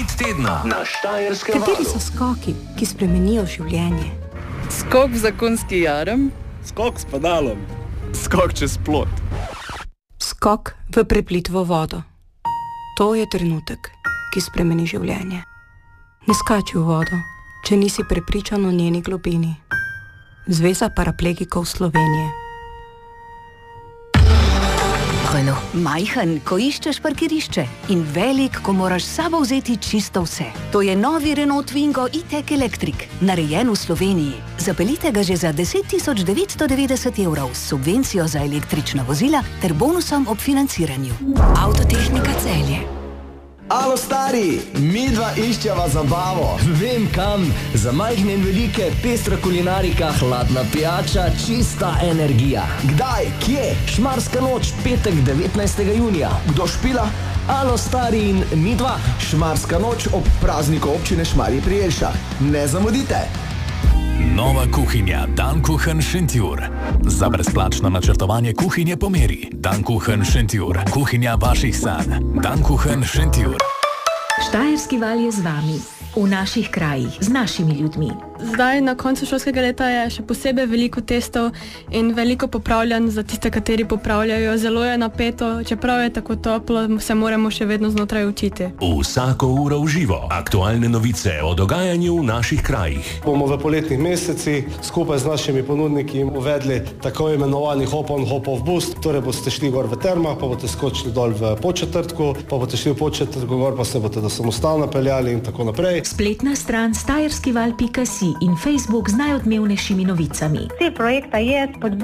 Hit tedna na Štajerskem valu. Kateri so skoki, ki spremenijo življenje? Skok v zakonski jarem. Skok s pedalom. Skok čez plot. Skok v preplitvo vodo. To je trenutek, ki spremeni življenje. Ne skači v vodo, če nisi prepričan o njeni globini. Zveza paraplegikov Slovenije. Majhen, ko iščeš parkirišče, in velik, ko moraš s sabo vzeti čisto vse. To je novi Renault Twingo E-Tech Electric, narejen v Sloveniji. Zapeljite ga že za 10.990 evrov s subvencijo za električna vozila ter bonusom ob financiranju. Avtotehnika Celje. Alo stari, midva iščeva zabavo. Vem kam, za majhne in velike, pestra kulinarika, hladna pijača, čista energija. Kdaj, kje? Šmarska noč, petek 19. junija. Kdo špila? Alo stari in midva. Šmarska noč ob prazniku občine Šmarje pri Jelšah. Ne zamudite. Nova kuhinja Dankuchen Šentjur. Za brezplačno načrtovanje kuhinje po meri. Dankuchen Šentjur. Kuhinja vaših sanj. Dankuchen Šentjur. Štajerski val je z vami, v naših krajih, z našimi ljudmi. Zdaj na koncu šolskega leta je še posebej veliko testov in veliko popravljanj za tiste, kateri popravljajo. Zelo je napeto, čeprav je tako toplo, se moramo še vedno znotraj učiti. Vsako uro v živo. Aktualne novice o dogajanju v naših krajih. Bomo v poletnih mesecih skupaj z našimi ponudniki uvedli tako imenovani hop-on, hop-off boost. Torej boste šli gor v termah, pa boste skočili dol v Podčetrtku, pa boste šli v Podčetrtku gor, pa se boste do samostalno peljali in tako naprej. Spletna stran štajerskival.si in Facebook z najodmevnejšimi novicami. Cilj projekta je